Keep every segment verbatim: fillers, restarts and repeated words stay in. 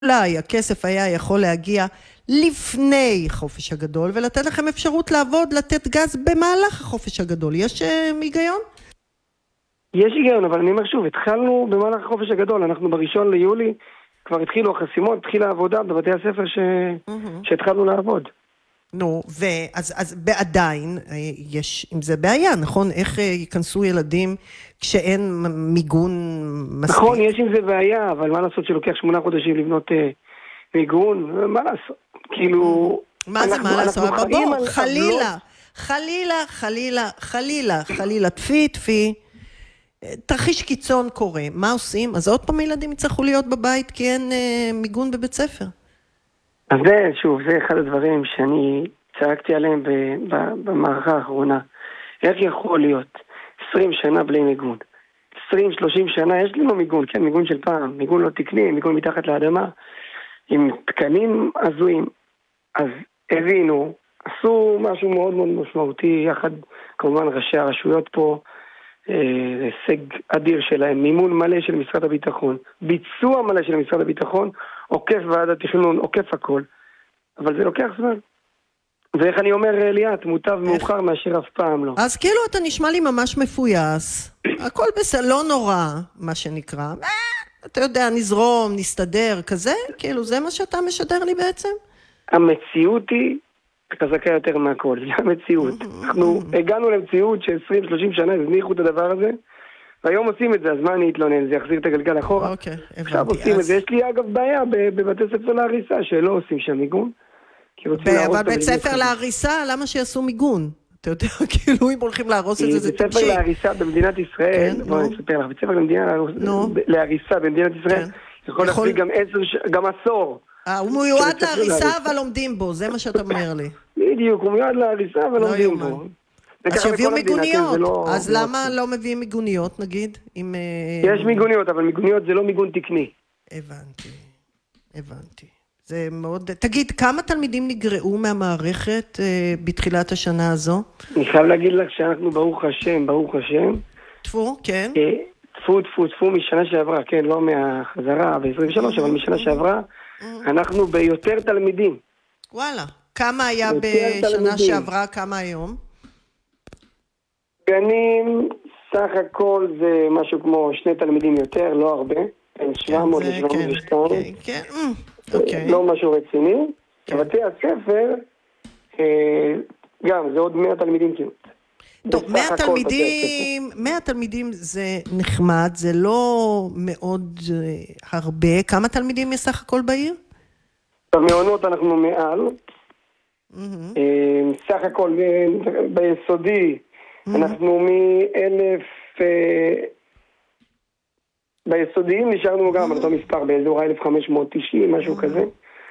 אולי הכסף היה יכול להגיע לפני חופש הגדול, ולתת לכם אפשרות לעבוד, לתת גז במהלך החופש הגדול. יש היגיון? יש היגיון, אבל אני אומר שוב, התחלנו במהלך החופש הגדול, אנחנו בראשון ליולי, כבר התחילו החסימות, התחילה העבודה בבתי הספר ש... mm-hmm. שהתחלנו לעבוד. נו, ואז אז בעדיין יש עם זה בעיה, נכון? איך ייכנסו ילדים כשאין מיגון מספיק? נכון, יש עם זה בעיה, אבל מה לעשות שלוקח שמונה חודשים לבנות אה, מיגון? מה לעשות? כאילו... מה זה מה לעשות? בוא, חלילה, חלילה, חלילה, חלילה, חלילה, תפי, תפי. תרחיש קיצון קורה. מה עושים? אז עוד פעם ילדים יצטרכו להיות בבית כי אין אה, מיגון בבית ספר. אז זה, שוב, זה אחד הדברים שאני צעקתי עליהם במערכה האחרונה. איך יכול להיות עשרים שנה בלי מיגון? עשרים שלושים שנה יש לנו מיגון, כן, מיגון של פעם, מיגון לא תקני, מיגון מתחת לאדמה, עם תקנים הזויים. אז הבינו, עשו משהו מאוד מאוד משמעותי, יחד כמובן ראשי הרשויות פה, זה הישג אדיר שלהם, מימון מלא של משרד הביטחון, ביצוע מלא של משרד הביטחון, עוקף ועדת תכנון, עוקף הכל, אבל זה לוקח זמן. ואיך אני אומר ליאת, מוטב מאוחר מאשר אף פעם לא. אז כאילו אתה נשמע לי ממש מפויס, הכל בסדר, לא נורא, מה שנקרא, אתה יודע, נזרום, נסתדר, כזה, כאילו זה מה שאתה משדר לי בעצם? המציאות היא חזקה יותר מהכל, זה המציאות. אנחנו הגענו למציאות ש-עשרים שלושים שנה הזניחו את הדבר הזה, והיום עושים את זה, אז מה אני אתלונן? זה יחזיר את הגלגל אחורה. אוקיי, הבנתי. עכשיו עושים את זה, יש לי אגב בעיה בבתי ספר להריסה, שלא עושים שם מיגון. אבל בית ספר להריסה, למה שיעשו מיגון? אתה יודע, כאילו אם הולכים להרוס את זה, זה תקשיב. בית ספר להריסה במדינת ישראל, בוא אני אספר לך, בית ספר להריסה במדינת ישראל, יכול להחזיק גם עשור. הוא מיועד להריסה אבל לומדים בו, זה מה שאתה אומר לי. בדיוק, הוא מיועד להריסה אבל לומדים בו. אז שיביאו מיגוניות, אז למה לא מביאים מיגוניות נגיד? יש מיגוניות, אבל מיגוניות זה לא מיגון תקני. הבנתי, הבנתי. זה מאוד... תגיד, כמה תלמידים נגרעו מהמערכת אה, בתחילת השנה הזו? אני חייב להגיד לך שאנחנו ברוך השם, ברוך השם. תפו, כן. אה, תפו, תפו, תפו משנה שעברה, כן, לא מהחזרה ב-עשרים ושלוש, אבל משנה שעברה, אנחנו ביותר תלמידים. וואלה. כמה היה בשנה תלמידים. שעברה, כמה היום? גנים, סך הכל זה משהו כמו שני תלמידים יותר, לא הרבה. בין שבע מאות לשבע מאות ושתיים. כן, כן. Okay. לא משהו רציני. Okay. בבתי הספר, גם, זה עוד מאה תלמידים כמעט. טוב, מאה תלמידים, מאה תלמידים זה נחמד, זה לא מאוד הרבה. כמה תלמידים יש סך הכל בעיר? במעונות אנחנו מעל. Mm-hmm. סך הכל ביסודי, mm-hmm. אנחנו מאלף... ביסודיים נשארנו גם על אותו מספר, באזור אלף חמש מאות ותשעים, משהו כזה.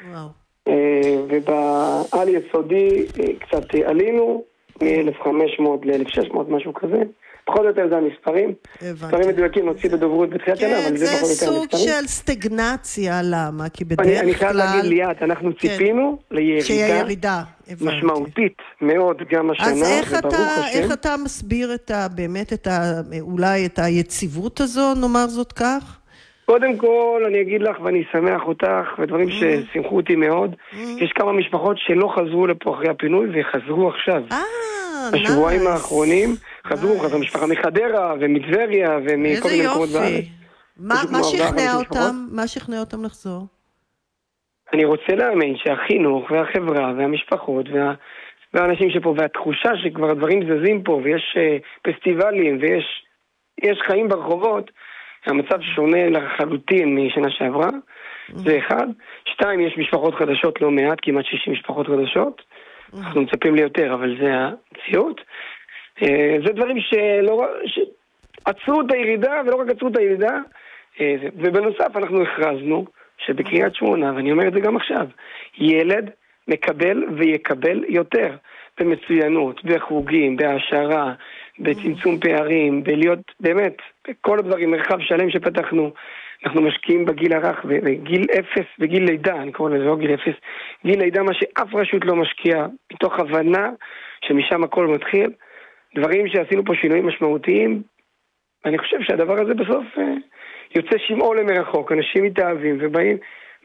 ובעל יסודי קצת עלינו, מ-אלף וחמש מאות ל-אלף ושש מאות, משהו כזה. פחות או יותר זה המספרים. מספרים מדויקים נוציא בדוברות בתחילת שנה, אבל זה פחות או יותר המספרים. זה סוג של סטגנציה, למה? כי בדרך כלל... אני חייב להגיד ליאת, אנחנו ציפינו לירידה משמעותית מאוד גם השנה. אז איך אתה מסביר באמת אולי את היציבות הזו, נאמר זאת כך? קודם כל, אני אגיד לך, ואני שמח אותך, ודברים ששמחו אותי מאוד, יש כמה משפחות שלא חזרו לפה אחרי הפינוי, וחזרו עכשיו. בשבועיים האחרונים, חזרו, חזרו משפחה מחדרה, ומטבריה, ומכל מיני מקומות בארץ. איזה יופי. מה שכנע אותם? מה שכנע אותם לחזור? אני רוצה להאמין שהחינוך, והחברה, והמשפחות, והאנשים שפה, והתחושה שכבר הדברים זזים פה, ויש פסטיבלים, ויש חיים ברחובות, המצב שונה לחלוטין משנה שעברה, זה אחד. שתיים, יש משפחות חדשות לא מעט, כמעט שישים משפחות חדשות. אנחנו מצפים ליותר, אבל זה המציאות. זה דברים שלא, שעצרו את הירידה, ולא רק עצרו את הירידה, ובנוסף אנחנו הכרזנו שבקריית שמונה, ואני אומר את זה גם עכשיו, ילד מקבל ויקבל יותר במצוינות, בחוגים, בהעשרה, בצמצום פערים, בלהיות, באמת, כל הדברים, מרחב שלם שפתחנו, אנחנו משקיעים בגיל הרך, בגיל אפס, בגיל לידה, אני קורא לזה לא גיל אפס, גיל לידה, מה שאף רשות לא משקיע, מתוך הבנה שמשם הכל מתחיל, דברים שעשינו פה שינויים משמעותיים, אני חושב שהדבר הזה בסוף יוצא שמעו למרחוק, אנשים מתאהבים ובאים,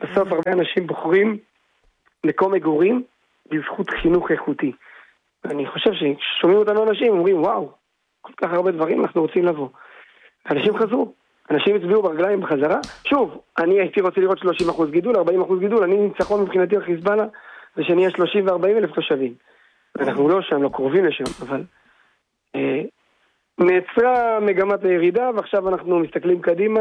בסוף הרבה אנשים בוחרים מקום מגורים בזכות חינוך איכותי. אני חושב ששומעים אותנו אנשים, אומרים, וואו, כל כך הרבה דברים אנחנו רוצים לבוא. אנשים חזרו, אנשים הצביעו ברגליים בחזרה. שוב, אני הייתי רוצה לראות שלושים אחוז גידול, ארבעים אחוז גידול, אני ניצחון מבחינתי על חיזבאללה, זה שנהיה שלושים וארבעים אלף תושבים. אנחנו לא שם, לא קרובים לשם, אבל אה, נעצרה מגמת הירידה, ועכשיו אנחנו מסתכלים קדימה.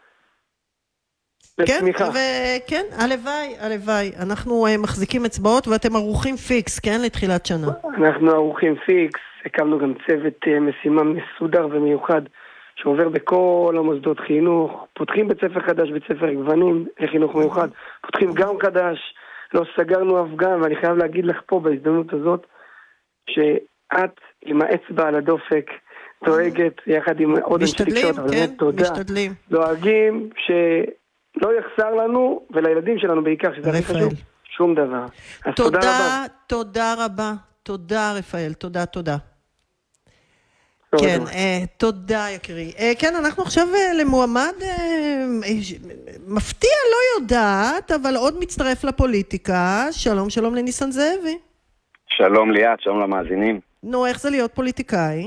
כן, וכן, הלוואי, הלוואי. אנחנו uh, מחזיקים אצבעות ואתם ערוכים פיקס, כן, לתחילת שנה. אנחנו ערוכים פיקס, הקמנו גם צוות uh, משימה מסודר ומיוחד, שעובר בכל המוסדות חינוך, פותחים בית ספר חדש, בית ספר גוונים לחינוך מיוחד, פותחים גם חדש, לא סגרנו אף גן, ואני חייב להגיד לך פה בהזדמנות הזאת, שאת עם האצבע על הדופק, דואגת יחד עם עוד אנשי תקשורת, אבל באמת תודה. משתדלים. דואגים ש... לא יחסר לנו, ולילדים שלנו בעיקר, שזה הכי חשוב, שום דבר. אז תודה רבה. תודה רבה. תודה, רפאל. תודה, תודה. כן, תודה, יקירי. כן, אנחנו עכשיו למועמד מפתיע, לא יודעת, אבל עוד מצטרף לפוליטיקה. שלום, שלום לניסן זאבי. שלום ליאת, שלום למאזינים. נו, איך זה להיות פוליטיקאי?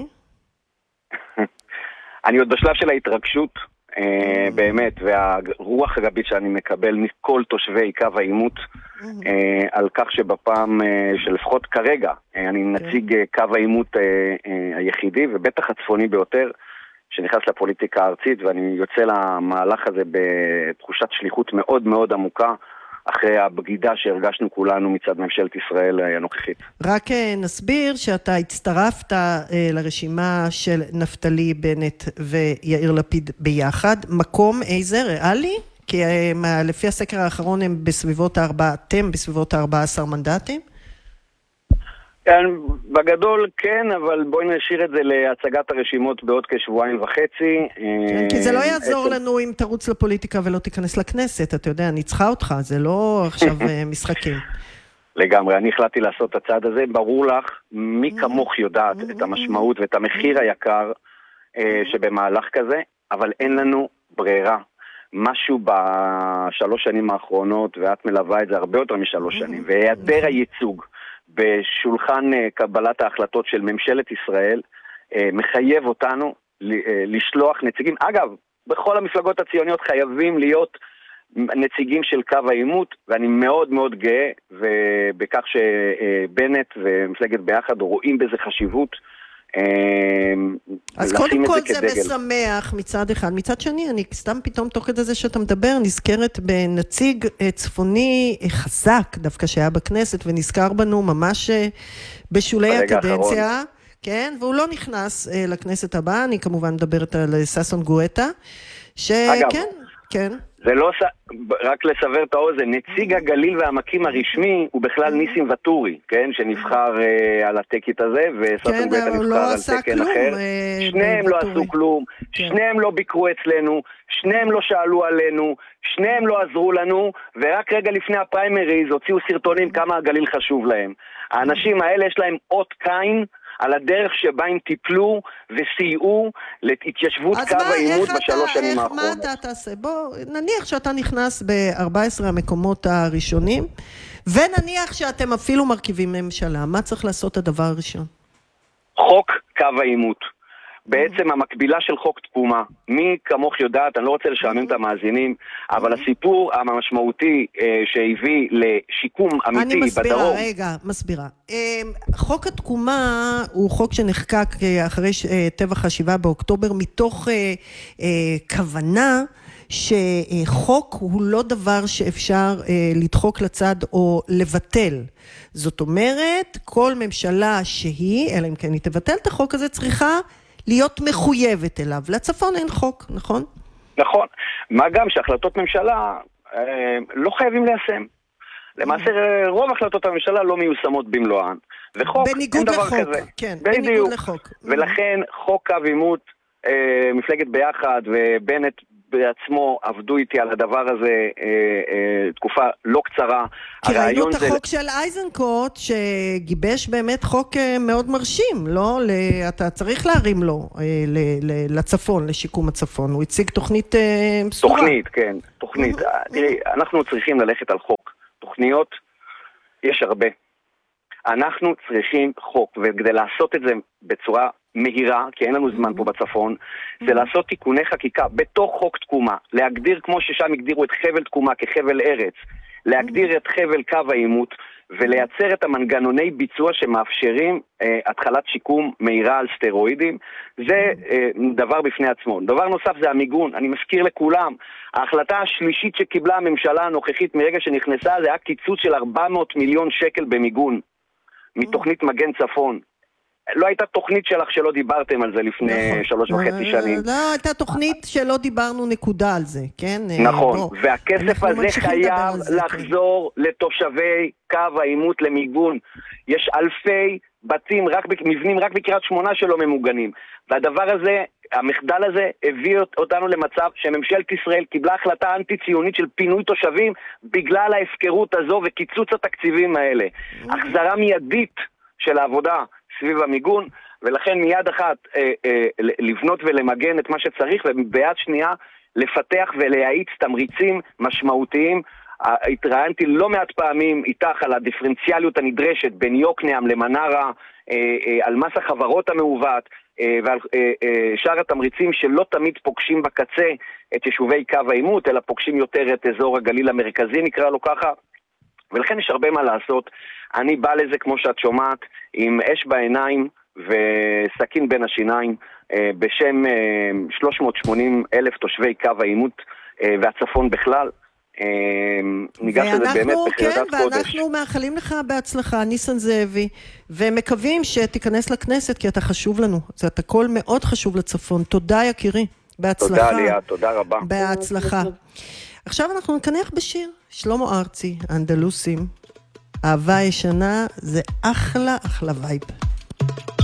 אני עוד בשלב של ההתרגשות. Uh, באמת, והרוח הגבית שאני מקבל מכל תושבי קו העימות uh, על כך שבפעם uh, שלפחות כרגע uh, אני נציג uh, קו העימות uh, uh, היחידי ובטח הצפוני ביותר שנכנס לפוליטיקה הארצית, ואני יוצא למהלך הזה בתחושת שליחות מאוד מאוד עמוקה אחרי הבגידה שהרגשנו כולנו מצד ממשלת ישראל הנוכחית. רק נסביר שאתה הצטרפת לרשימה של נפתלי בנט ויאיר לפיד ביחד. מקום איזה ריאלי? כי לפי הסקר האחרון הם בסביבות הארבעה, אתם בסביבות הארבעה עשר מנדטים? כן, בגדול כן, אבל בואי נשאיר את זה להצגת הרשימות בעוד כשבועיים וחצי. כן, כי זה לא יעזור לנו אם תרוץ לפוליטיקה ולא תיכנס לכנסת, אתה יודע, אני צריכה אותך, זה לא עכשיו משחקים. לגמרי, אני החלטתי לעשות את הצעד הזה, ברור לך, מי כמוך יודעת את המשמעות ואת המחיר היקר שבמהלך כזה, אבל אין לנו ברירה. משהו בשלוש שנים האחרונות, ואת מלווה את זה הרבה יותר משלוש שנים, והיעדר הייצוג בשולחן קבלת ההחלטות של ממשלת ישראל מחייב אותנו לשלוח נציגים. אגב, בכל המפלגות הציוניות חייבים להיות נציגים של קו העימות, ואני מאוד מאוד גאה בכך שבנט ומפלגת ביחד רואים בזה חשיבות. אז קודם כל זה משמח מצד אחד, מצד שני אני סתם פתאום תוך כדי זה שאתה מדבר נזכרת בנציג צפוני חזק דווקא שהיה בכנסת ונזכר בנו ממש בשולי הקדנציה, כן, והוא לא נכנס לכנסת הבאה, אני כמובן מדברת על ססון גואטה, שכן, כן. זה לא, רק לסבר את האוזן, נציג הגליל והעמקים הרשמי הוא בכלל ניסים וטורי, כן, שנבחר uh, על הטקט הזה, וססון גואטה נבחר על תקן אחר. שניהם לא עשו כלום, שניהם לא ביקרו אצלנו, שניהם לא שאלו עלינו, שניהם לא עזרו לנו, ורק רגע לפני הפריימריז הוציאו סרטונים כמה הגליל חשוב להם. האנשים האלה יש להם אות קין, על הדרך שבה הם טיפלו וסייעו להתיישבות קו העימות בשלוש שנים האחרונות. אז מה אתה תעשה? בוא, נניח שאתה נכנס ב-ארבעה עשר המקומות הראשונים, ונניח שאתם אפילו מרכיבים ממשלה. מה צריך לעשות הדבר הראשון? חוק קו העימות. בעצם המקבילה של חוק תקומה. מי כמוך יודעת, אני לא רוצה לשעמם את המאזינים, אבל הסיפור המשמעותי שהביא לשיקום אמיתי בדרום. אני מסבירה, רגע, מסבירה. חוק התקומה הוא חוק שנחקק אחרי טבח השבעה באוקטובר, מתוך כוונה שחוק הוא לא דבר שאפשר לדחוק לצד או לבטל. זאת אומרת, כל ממשלה שהיא, אלא אם כן היא תבטל את החוק הזה, צריכה להיות מחויבת אליו. לצפון אין חוק, נכון? נכון. מה גם שהחלטות ממשלה אה, לא חייבים ליישם. למעשה רוב החלטות הממשלה לא מיושמות במלואן. וחוק, אין דבר לחוק, כזה. כן, בדיוק. בניגוד לחוק. ולכן חוק קו עימות, אה, מפלגת ביחד ובנט בעצמו עבדו איתי על הדבר הזה אה, אה, תקופה לא קצרה. כי ראינו את החוק זה... של אייזנקוט, שגיבש באמת חוק מאוד מרשים, לא? אתה צריך להרים לו ל, ל, לצפון, לשיקום הצפון. הוא הציג תוכנית אה, מסורה. תוכנית, כן, תוכנית. תראי, אנחנו צריכים ללכת על חוק. תוכניות יש הרבה. אנחנו צריכים חוק, וכדי לעשות את זה בצורה מהירה, כי אין לנו זמן פה בצפון, זה לעשות תיקוני חקיקה בתוך חוק תקומה, להגדיר כמו ששם הגדירו את חבל תקומה כחבל ארץ, להגדיר את חבל קו העימות, ולייצר את המנגנוני ביצוע שמאפשרים אה, התחלת שיקום מהירה על סטרואידים. זה אה, דבר בפני עצמו. דבר נוסף זה המיגון. אני מזכיר לכולם, ההחלטה השלישית שקיבלה הממשלה הנוכחית מרגע שנכנסה, זה היה קיצוץ של ארבע מאות מיליון שקל במיגון, מתוכנית מגן צפון. לא הייתה תוכנית שלך שלא דיברתם על זה לפני שלוש וחצי שנים. לא, הייתה תוכנית שלא דיברנו נקודה על זה, כן? נכון, והכסף הזה חייב לחזור לתושבי קו העימות למיגון. יש אלפי בתים, מבנים רק בקריית שמונה שלא ממוגנים. והדבר הזה, המחדל הזה הביא אותנו למצב שממשלת ישראל קיבלה החלטה אנטי-ציונית של פינוי תושבים בגלל ההפקרות הזו וקיצוץ התקציבים האלה. החזרה מיידית של העבודה סביב המיגון, ולכן מיד אחת אה, אה, לבנות ולמגן את מה שצריך, וביד שנייה לפתח ולהאיץ תמריצים משמעותיים. התראיינתי לא מעט פעמים איתך על הדיפרנציאליות הנדרשת בין יוקנעם למנרה, אה, אה, על מס החברות המעוות, אה, ועל אה, אה, שאר התמריצים שלא תמיד פוגשים בקצה את יישובי קו העימות, אלא פוגשים יותר את אזור הגליל המרכזי, נקרא לו ככה, ולכן יש הרבה מה לעשות. אני בא לזה, כמו שאת שומעת, עם אש בעיניים וסכין בין השיניים, בשם שלוש מאות ושמונים אלף תושבי קו העימות והצפון בכלל. ניגש לזה באמת בחרדת קודש. ואנחנו מאחלים לך בהצלחה, ניסן זאבי, ומקווים שתיכנס לכנסת, כי אתה חשוב לנו. זה אתה קול מאוד חשוב לצפון. תודה יקירי, בהצלחה. תודה ליה, תודה רבה. בהצלחה. עכשיו אנחנו נקנח בשיר. שלמה ארצי, אנדלוסים. אהבה ישנה זה אחלה, אחלה וייב.